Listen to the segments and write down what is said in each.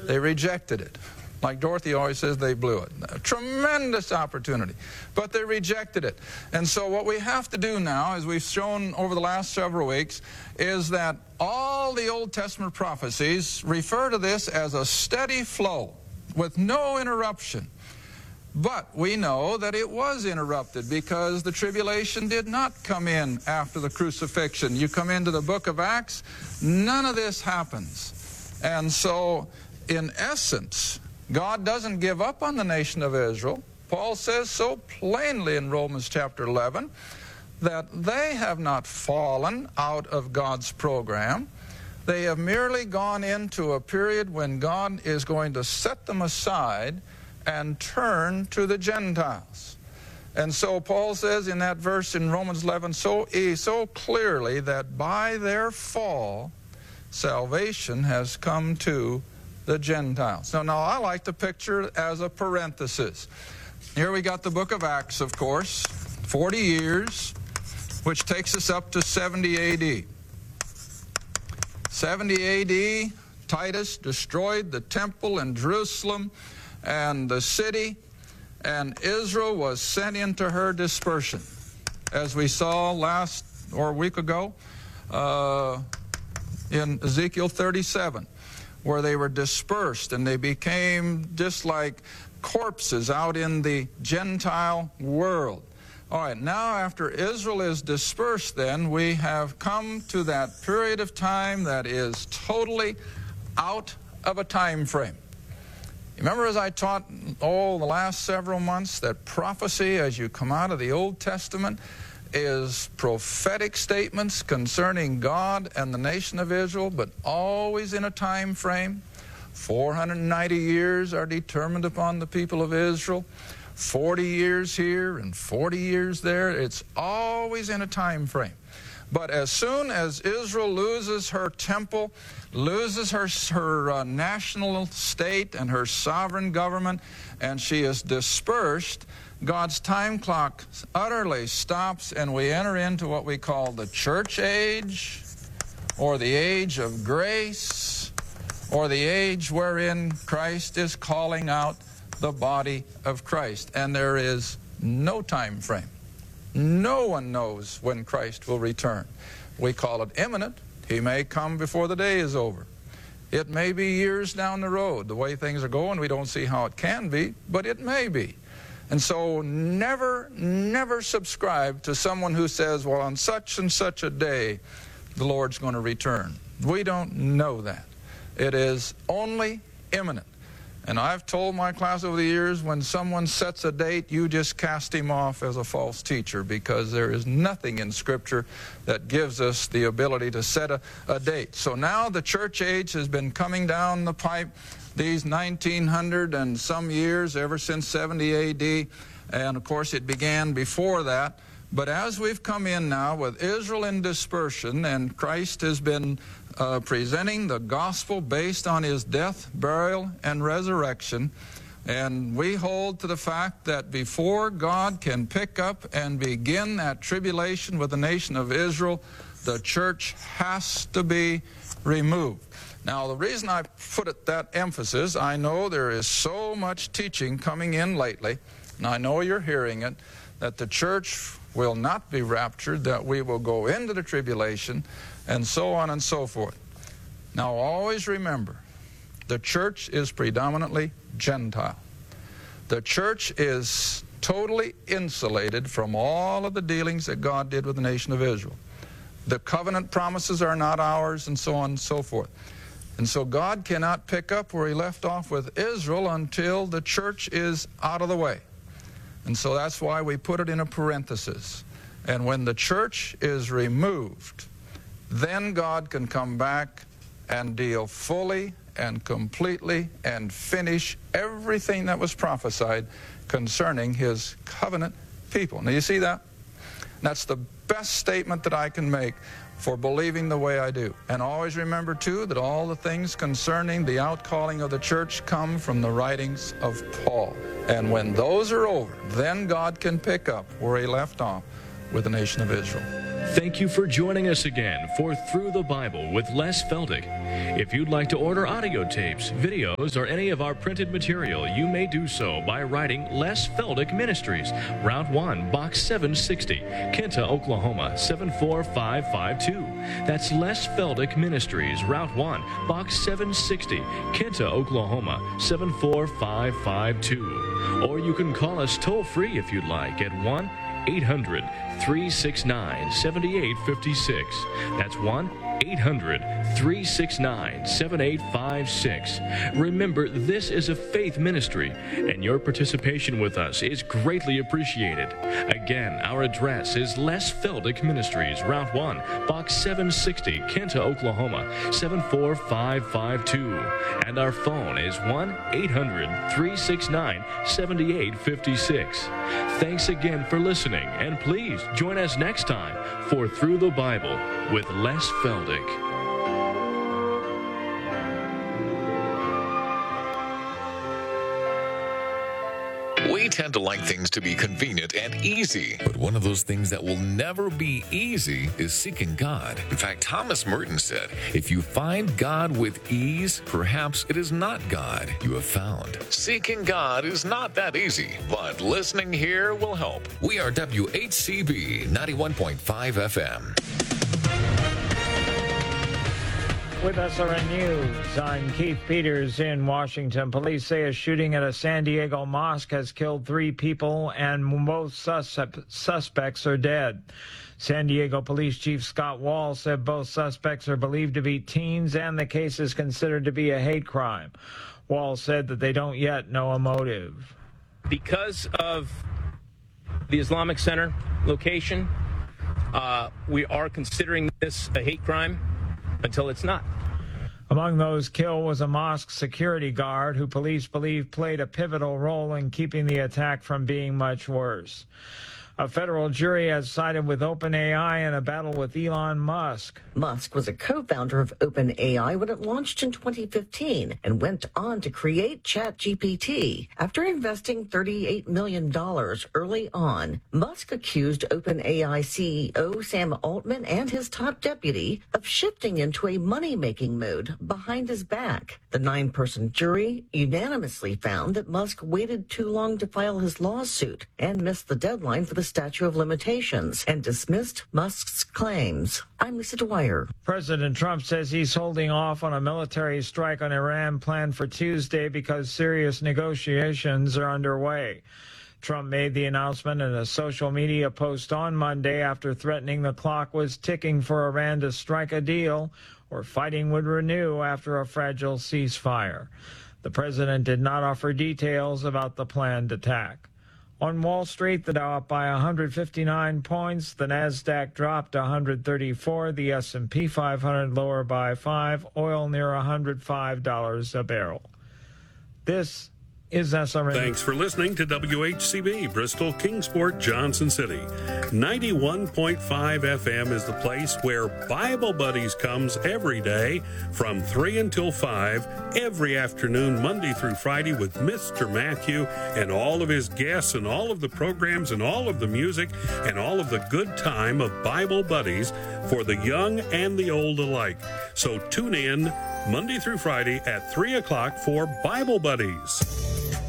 They rejected it. Like Dorothy always says, they blew it. A tremendous opportunity. But they rejected it. And so what we have to do now, as we've shown over the last several weeks, is that all the Old Testament prophecies refer to this as a steady flow with no interruption. But we know that it was interrupted because the tribulation did not come in after the crucifixion. You come into the book of Acts, none of this happens. And so, in essence, God doesn't give up on the nation of Israel. Paul says so plainly in Romans chapter 11 that they have not fallen out of God's program. They have merely gone into a period when God is going to set them aside and turn to the Gentiles. And so Paul says in that verse in Romans 11 so clearly that by their fall, salvation has come to the Gentiles. Now I like to picture it as a parenthesis. Here we got the book of Acts, of course, 40 years, which takes us up to 70 A.D. 70 A.D., Titus destroyed the temple in Jerusalem and the city, and Israel was sent into her dispersion, as we saw a week ago in Ezekiel 37, where they were dispersed and they became just like corpses out in the Gentile world. All right, now after Israel is dispersed, then we have come to that period of time that is totally out of a time frame. Remember, as I taught the last several months, that prophecy as you come out of the Old Testament is prophetic statements concerning God and the nation of Israel, but always in a time frame. 490 years are determined upon the people of Israel. 40 years here and 40 years there. It's always in a time frame. But as soon as Israel loses her temple, loses her national state and her sovereign government, and she is dispersed, God's time clock utterly stops, and we enter into what we call the church age, or the age of grace, or the age wherein Christ is calling out the body of Christ. And there is no time frame. No one knows when Christ will return. We call it imminent. He may come before the day is over. It may be years down the road. The way things are going, we don't see how it can be, but it may be. And so never subscribe to someone who says, well, on such and such a day, the Lord's going to return. We don't know that. It is only imminent. And I've told my class over the years, when someone sets a date, you just cast him off as a false teacher, because there is nothing in Scripture that gives us the ability to set a date. So now the church age has been coming down the pipe these 1900 and some years, ever since 70 A.D., and of course it began before that. But as we've come in now with Israel in dispersion, and Christ has been presenting the gospel based on his death, burial, and resurrection, and we hold to the fact that before God can pick up and begin that tribulation with the nation of Israel, the church has to be removed. Now, the reason I put it that emphasis, I know there is so much teaching coming in lately, and I know you're hearing it, that the church will not be raptured, that we will go into the tribulation, and so on and so forth. Now, always remember, the church is predominantly Gentile. The church is totally insulated from all of the dealings that God did with the nation of Israel. The covenant promises are not ours, and so on and so forth. And so God cannot pick up where he left off with Israel until the church is out of the way. And so that's why we put it in a parenthesis. And when the church is removed, then God can come back and deal fully and completely and finish everything that was prophesied concerning his covenant people. Now you see that? That's the best statement that I can make for believing the way I do. And always remember, too, that all the things concerning the outcalling of the church come from the writings of Paul. And when those are over, then God can pick up where he left off with the nation of Israel. Thank you for joining us again for Through the Bible with Les Feldick. If you'd like to order audio tapes, videos, or any of our printed material, you may do so by writing Les Feldick Ministries, Route 1, Box 760, Kenta, Oklahoma, 74552. That's Les Feldick Ministries, Route 1, Box 760, Kenta, Oklahoma, 74552. Or you can call us toll-free if you'd like at 1-800-369-7856. That's 1-800-369-7856. Remember, this is a faith ministry, and your participation with us is greatly appreciated. Again, our address is Les Feldick Ministries, Route 1, Box 760, Kenta, Oklahoma, 74552. And our phone is 1-800-369-7856. Thanks again for listening, and please join us next time for Through the Bible with Les Feldick. We tend to like things to be convenient and easy. But one of those things that will never be easy is seeking God. In fact, Thomas Merton said, if you find God with ease, perhaps it is not God you have found. Seeking God is not that easy, but listening here will help. We are WHCB 91.5 FM. With SRN News, I'm Keith Peters in Washington. Police say a shooting at a San Diego mosque has killed 3 people and most suspects are dead. San Diego Police Chief Scott Wall said both suspects are believed to be teens and the case is considered to be a hate crime. Wall said that they don't yet know a motive. Because of the Islamic Center location, we are considering this a hate crime until it's not. Among those killed was a mosque security guard who police believe played a pivotal role in keeping the attack from being much worse. A federal jury has sided with OpenAI in a battle with Elon Musk. Musk was a co-founder of OpenAI when it launched in 2015 and went on to create ChatGPT. After investing $38 million early on, Musk accused OpenAI CEO Sam Altman and his top deputy of shifting into a money-making mode behind his back. The 9-person jury unanimously found that Musk waited too long to file his lawsuit and missed the deadline for the statute of limitations and dismissed Musk's claims. I'm Lisa Dwyer. President Trump says he's holding off on a military strike on Iran planned for Tuesday because serious negotiations are underway. Trump made the announcement in a social media post on Monday after threatening the clock was ticking for Iran to strike a deal or fighting would renew after a fragile ceasefire. The president did not offer details about the planned attack. On Wall Street, the Dow up by 159 points, the Nasdaq dropped 134, the S&P 500 lower by 5, oil near $105 a barrel. This is SRN. Thanks for listening to WHCB, Bristol, Kingsport, Johnson City. 91.5 FM is the place where Bible Buddies comes every day from 3 until 5, every afternoon, Monday through Friday, with Mr. Matthew and all of his guests and all of the programs and all of the music and all of the good time of Bible Buddies for the young and the old alike. So tune in Monday through Friday at 3 o'clock for Bible Buddies.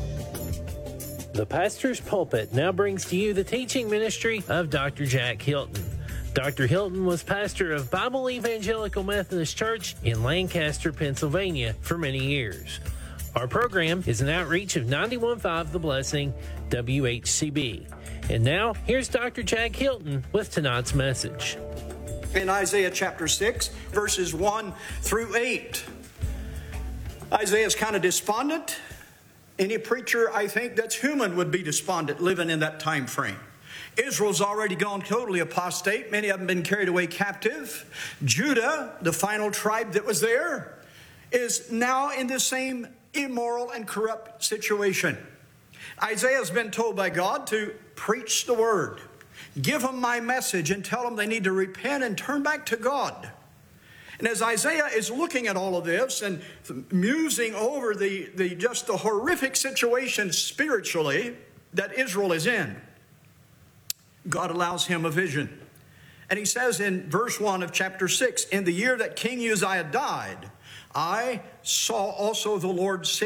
The Pastor's Pulpit now brings to you the teaching ministry of Dr. Jack Hilton. Dr. Hilton was pastor of Bible Evangelical Methodist Church in Lancaster, Pennsylvania for many years. Our program is an outreach of 91.5 The Blessing, WHCB. And now, here's Dr. Jack Hilton with tonight's message. In Isaiah chapter 6, verses 1 through 8. Isaiah's kind of despondent. Any preacher, I think, that's human would be despondent living in that time frame. Israel's already gone totally apostate. Many of them been carried away captive. Judah, the final tribe that was there, is now in the same immoral and corrupt situation. Isaiah's been told by God to preach the word. Give them my message and tell them they need to repent and turn back to God. And as Isaiah is looking at all of this and musing over the horrific situation spiritually that Israel is in, God allows him a vision. And he says in verse 1 of chapter 6, in the year that King Uzziah died, I saw also the Lord